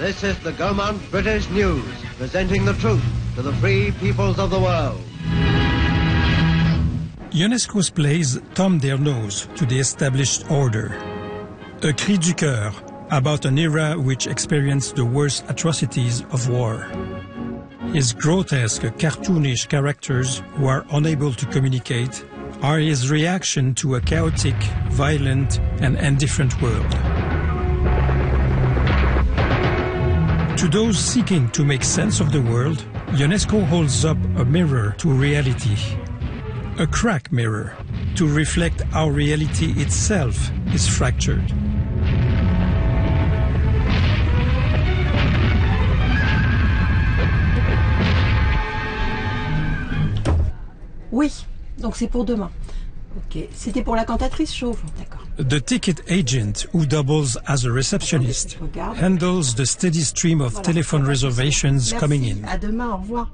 This is the Gaumont British News, presenting the truth to the free peoples of the world. Ionesco's plays thumb their nose to the established order. A cri du cœur about an era which experienced the worst atrocities of war. His grotesque, cartoonish characters who are unable to communicate are his reaction to a chaotic, violent, and indifferent world. To those seeking to make sense of the world, Ionesco holds up a mirror to reality. A crack mirror to reflect how reality itself is fractured. Oui, donc c'est pour demain. Ok, c'était pour la cantatrice chauve, d'accord. The ticket agent, who doubles as a receptionist, handles the steady stream of telephone reservations coming in. À demain, au revoir.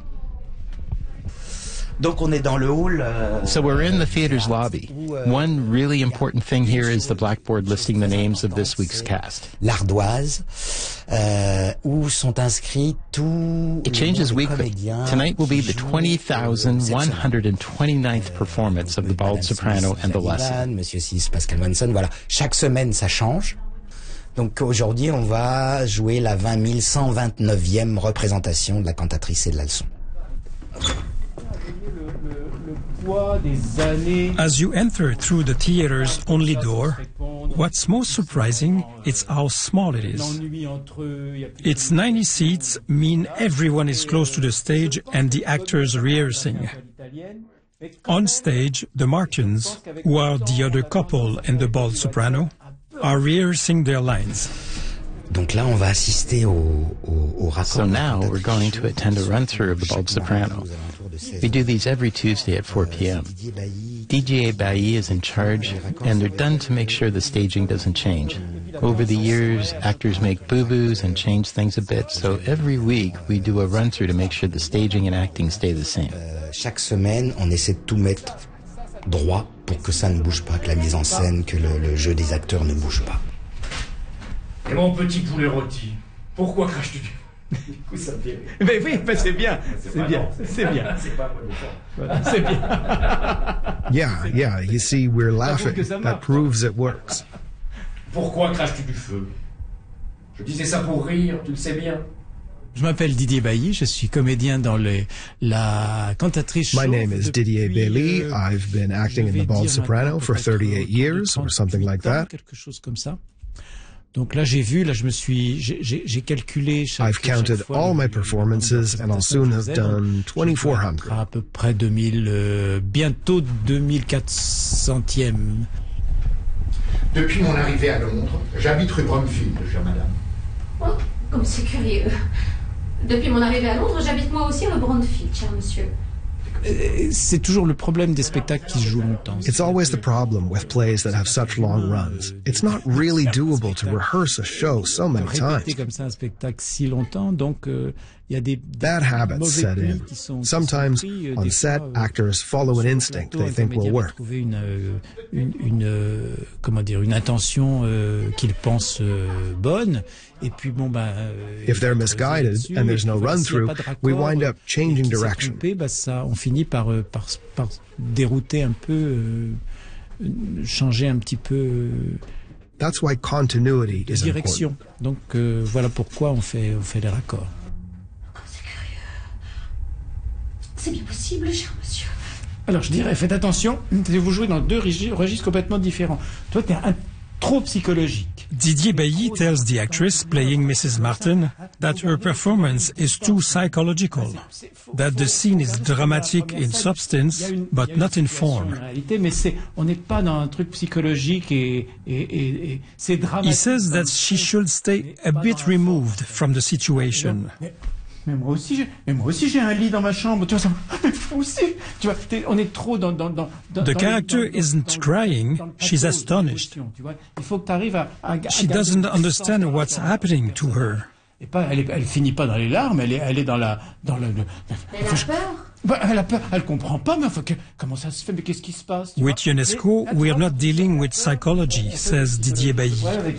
Donc on est dans le hall. So we're in the theater's lobby. One really important thing here is the blackboard listing the names of this week's cast. L'Ardoise, où sont inscrits tous It changes weekly. Tonight will be the 20,129th performance of The Bald Soprano and The Lesson. Monsieur Sis, Pascal Manson, voilà. Chaque semaine, ça change. Donc aujourd'hui, on va jouer la 20 129e représentation de la cantatrice et de la leçon. As you enter through the theater's only door, what's most surprising is how small it is. Its 90 seats mean everyone is close to the stage and the actors rehearsing. On stage, the Martins, who are the other couple in The Bald Soprano, are rehearsing their lines. Donc là, on va assister au raccord. So now we're going to attend a run-through of The Bald Soprano. We do these every Tuesday at 4 p.m. Didier Bailly is in charge, and they're done to make sure the staging doesn't change. Over the years, actors make boo-boos and change things a bit, so every week we do a run-through to make sure the staging and acting stay the same. Chaque semaine, on essaie de tout mettre droit pour que ça ne bouge pas, que la mise en scène, que le jeu des acteurs ne bouge pas. Et mon petit poulet rôti, pourquoi craches-tu? Du coup, ça me fait rire. Mais oui, mais c'est bien, c'est bien, c'est bien. C'est pas moi le fond. C'est bien. Yeah, you see, we're laughing. That proves it works. Pourquoi craches-tu du feu? Je disais ça pour rire, tu le sais bien. Je m'appelle Didier Bailly, je suis comédien dans la cantatrice chauve. My name is Didier Bailly. I've been acting in The Bald Soprano for 38 years, or something like that. Quelque chose comme ça. Donc là, j'ai calculé I've counted all my performances and I'll soon have done 2,400. À peu près 2000, bientôt 2400e. Depuis mon arrivée à Londres, j'habite rue Bromfield, chère madame. Oh, comme c'est curieux. Depuis mon arrivée à Londres, j'habite moi aussi rue Bromfield, cher monsieur. C'est toujours le problème des spectacles qui se jouent longtemps. It's always the problem with plays that have such long runs. It's not really doable to rehearse a show so many times. Répéter comme ça un spectacle si longtemps, donc il y a des bad habits set in. Sometimes on set, actors follow an instinct they think will work. Trouver une intention qu'ils pensent bonne. Et puis if they're misguided and there's no run-through, we wind up changing direction. On finit par dérouter un peu, changer un petit peu. That's why continuity is direction. Donc voilà pourquoi on fait les raccords. C'est curieux. C'est bien possible, cher monsieur. Alors je dirais, faites attention, vous jouez dans deux registres complètement différents. Toi, t'es trop psychologique. Didier Bailly tells the actress playing Mrs. Martin that her performance is too psychological, that the scene is dramatic in substance, but not in form. Mais on n'est pas dans un truc psychologique et c'est dramatique. He says that she should stay a bit removed from the situation. Mais moi aussi j'ai un lit dans ma chambre, tu vois ça. Mais moi aussi, tu vois, on est trop dans The character isn't crying, she's astonished. Tu vois, il faut que tu arrives à She doesn't understand what's happening to her. Et pas, elle finit pas dans les larmes, elle est dans la. Elle a peur. Elle a peur, elle comprend pas, mais enfin, comment ça se fait, mais qu'est-ce qui se passe? With Ionesco, we're not dealing with psychology, says Didier Bailly.